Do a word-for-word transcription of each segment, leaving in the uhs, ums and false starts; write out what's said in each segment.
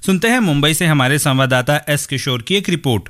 सुनते हैं मुंबई से हमारे संवाददाता एस किशोर की एक report.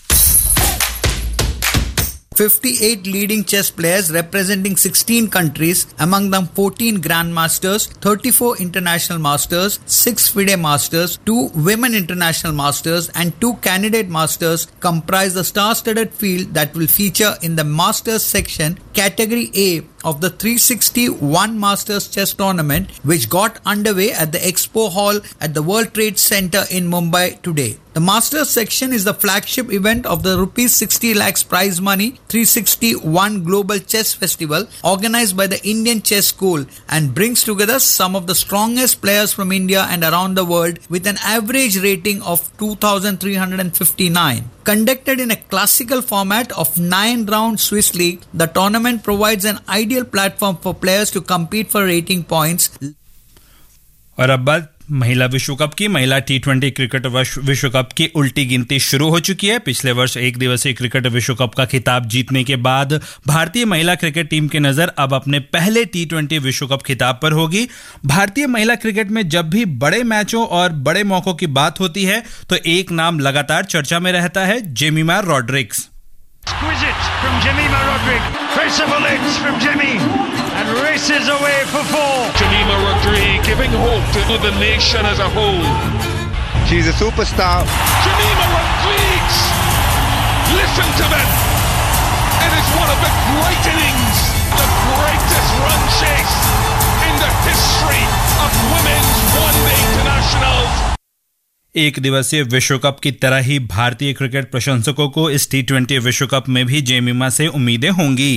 fifty-eight leading chess players representing sixteen countries, among them fourteen grandmasters, thirty-four international masters, six FIDE masters, two women international masters and two candidate masters comprise the star-studded field that will feature in the masters section category A of the three sixty-one Masters Chess Tournament, which got underway at the Expo Hall at the World Trade Center in Mumbai today. The Masters section is the flagship event of the rupees sixty lakhs prize money three sixty-one Global Chess Festival organized by the Indian Chess School and brings together some of the strongest players from India and around the world with an average rating of two thousand three hundred fifty-nine. Conducted in a classical format of nine-round Swiss League, the tournament provides an ideal platform for players to compete for rating points. और अब बात महिला विश्व cup की। महिला T twenty cricket विश्व cup की उल्टी गिनती शुरू हो चुकी है। पिछले वर्ष एक दिवसीय क्रिकेट विश्व कप का खिताब जीतने के बाद भारतीय महिला क्रिकेट टीम की नजर अब अपने पहले टी ट्वेंटी विश्व कप खिताब पर होगी। भारतीय महिला क्रिकेट में जब भी बड़े मैचों और बड़े मौकों की बात होती है तो एक नाम लगातार चर्चा में रहता है, Jemimah Rodrigues. Exquisite from Jemima Rodriguez. Traceable hits from Jemmy and races away for four. Jemima Rodriguez giving hope to the nation as a whole. She's a superstar. Jemima Rodriguez. Listen to them. It is one of the great innings, the greatest run chase in the history of women's one-day internationals. एक दिवसीय विश्व cup की तरह ही भारतीय cricket प्रशंसकों को इस T twenty विश्व कप में भी जेमिमा से उम्मीदें होंगी।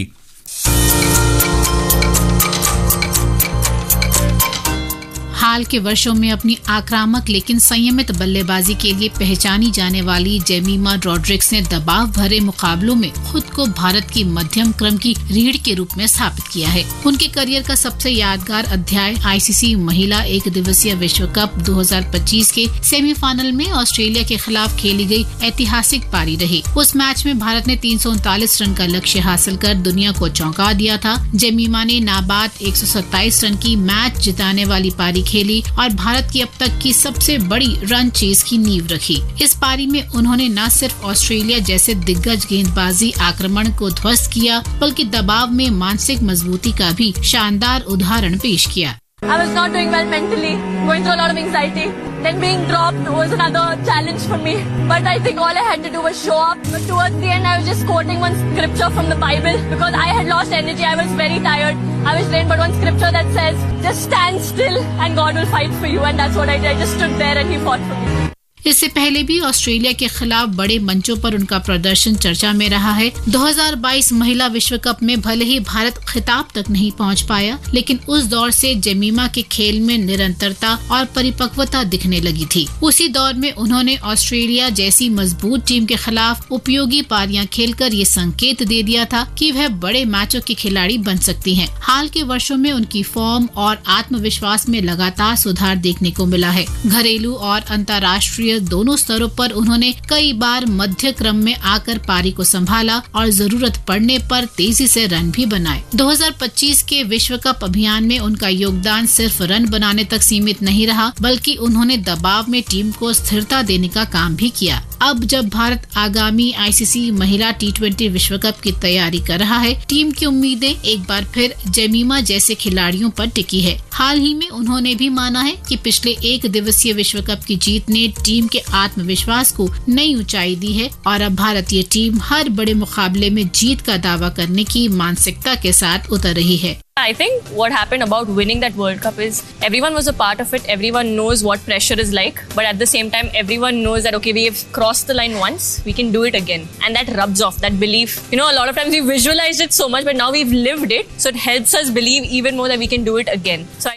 हाल के वर्षों में अपनी आक्रामक लेकिन संयमित बल्लेबाजी के लिए पहचानी जाने वाली जेमिमा रॉड्रिग्स ने दबाव भरे मुकाबलों में खुद को भारत की मध्यम क्रम की रीढ़ के रूप में स्थापित किया है। उनके करियर का सबसे यादगार अध्याय आईसीसी महिला एक दिवसीय विश्व कप दो हज़ार पच्चीस के सेमीफाइनल में ऑस्ट्रेलिया के खिलाफ खेली गई ऐतिहासिक पारी रही। उस मैच में भारत ने तीन सौ उनतालीस रन का लक्ष्य हासिल कर दुनिया को चौंका दिया था। जेमिमा ने नाबाद एक सौ सत्ताईस रन की मैच जिताने वाली पारी खेली और भारत की अब तक की सबसे बड़ी रन चेज की नींव रखी। इस पारी में उन्होंने न सिर्फ ऑस्ट्रेलिया जैसे दिग्गज गेंदबाजी आक्रमण को ध्वस्त किया, बल्कि दबाव में मानसिक मजबूती का भी शानदार उदाहरण पेश किया। I was not doing well mentally, going through a lot of anxiety. Then being dropped was another challenge for me. But I think all I had to do was show up. But towards the end, I was just quoting one scripture from the Bible because I had lost energy. I was very tired. I was drained. But one scripture that says, just stand still and God will fight for you. And that's what I did. I just stood there and He fought for me. इससे पहले भी Australia के खिलाफ बड़े मंचों पर उनका प्रदर्शन चर्चा में रहा है। दो हज़ार बाईस महिला विश्व कप में भले ही भारत खिताब तक नहीं पहुंच पाया, लेकिन उस दौर से जेमिमा के खेल में निरंतरता और परिपक्वता दिखने लगी थी। उसी दौर में उन्होंने ऑस्ट्रेलिया जैसी मजबूत टीम के खिलाफ उपयोगी पारियां खेलकर ये संकेत दे दिया था कि वह बड़े मैचों की खिलाड़ी बन सकती हैं। हाल के वर्षों में उनकी फॉर्म और आत्मविश्वास में लगातार सुधार देखने को मिला है। घरेलू और अंतर्राष्ट्रीय दोनों स्तरों पर उन्होंने कई बार मध्य क्रम में आकर पारी को संभाला और जरूरत पड़ने पर तेजी से रन भी बनाए। दो हज़ार पच्चीस के विश्व कप अभियान में उनका योगदान सिर्फ रन बनाने तक सीमित नहीं रहा, बल्कि उन्होंने दबाव में टीम को स्थिरता देने का काम भी किया। अब जब भारत आगामी आईसीसी महिला टी ट्वेंटी विश्व कप की तैयारी कर रहा है, टीम की उम्मीदें एक बार फिर जेमिमा जैसे खिलाड़ियों पर टिकी है। हाल ही में उन्होंने भी माना है कि पिछले एक दिवसीय विश्व कप की जीत ने टीम के आत्मविश्वास को नई ऊंचाई दी है और अब भारतीय टीम हर बड़े मुकाबले में जीत का दावा करने की मानसिकता के साथ उतर रही है। I think what happened about winning that World Cup is everyone was a part of it. Everyone knows what pressure is like. But at the same time, everyone knows that, okay, we have crossed the line once, we can do it again. And that rubs off, that belief. You know, a lot of times we visualized it so much, but now we've lived it. So it helps us believe even more that we can do it again. So I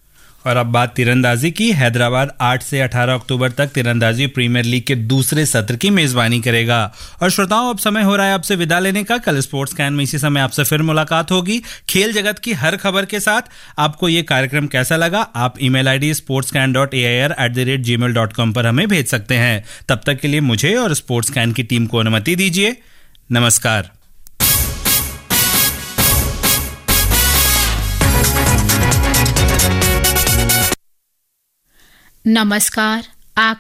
और अब बात तीरंदाजी की। हैदराबाद आठ से अठारह अक्टूबर तक तीरंदाजी प्रीमियर लीग के दूसरे सत्र की मेजबानी करेगा। और श्रोताओं, अब समय हो रहा है आपसे विदा लेने का। कल स्पोर्ट्स कैन में इसी समय आपसे फिर मुलाकात होगी खेल जगत की हर खबर के साथ। आपको ये कार्यक्रम कैसा लगा, आप email ID sports can dot A I R at the rate ji mail dot com पर हमें भेज सकते हैं। तब तक के लिए मुझे और स्पोर्ट्स कैन की टीम को अनुमति दीजिए। नमस्कार। नमस्कार।